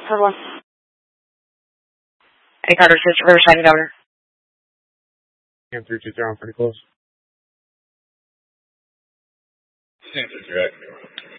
Hold on. Hey, Carter, Sister Riverside and Governor. Cam 323, I'm pretty close. Stanford, direct.